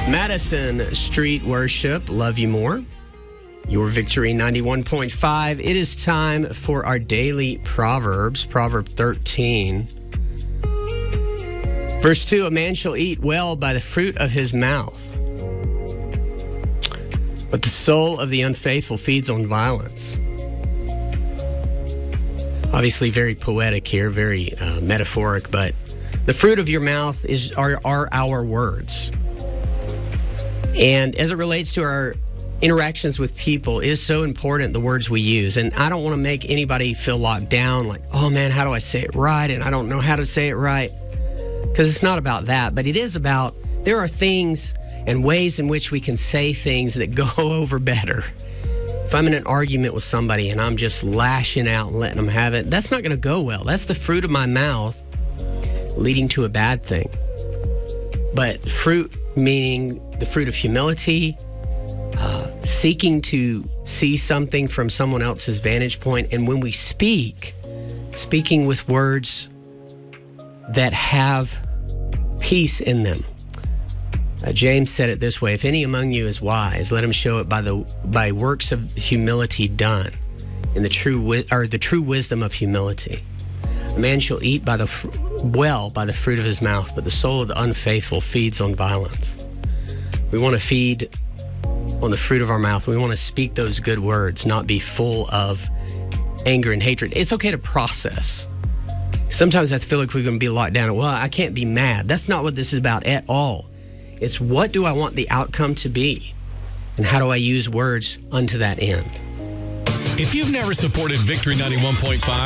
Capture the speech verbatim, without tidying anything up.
Madison Street Worship, Love You More. Your Victory ninety-one point five. It is time for our daily Proverbs. Proverb thirteen. Verse two, a man shall eat well by the fruit of his mouth, but the soul of the unfaithful feeds on violence. Obviously very poetic here, very uh, metaphoric, but the fruit of your mouth is are, are our words. And as it relates to our interactions with people, it is so important the words we use. And I don't want to make anybody feel locked down, like, oh man, how do I say it right? And I don't know how to say it right. Because it's not about that, but it is about, there are things and ways in which we can say things that go over better. If I'm in an argument with somebody and I'm just lashing out and letting them have it, that's not going to go well. That's the fruit of my mouth leading to a bad thing. But fruit meaning the fruit of humility, uh, seeking to see something from someone else's vantage point. And when we speak, speaking with words that have peace in them. Uh, James said it this way: if any among you is wise, let him show it by the by works of humility done, in the true wi- or the true wisdom of humility. A man shall eat by the fr- well by the fruit of his mouth, but the soul of the unfaithful feeds on violence. We want to feed on the fruit of our mouth. We want to speak those good words, not be full of anger and hatred. It's okay to process. Sometimes I feel like we're going to be locked down. Well, I can't be mad. That's not what this is about at all. It's what do I want the outcome to be? And how do I use words unto that end? If you've never supported Victory ninety-one point five,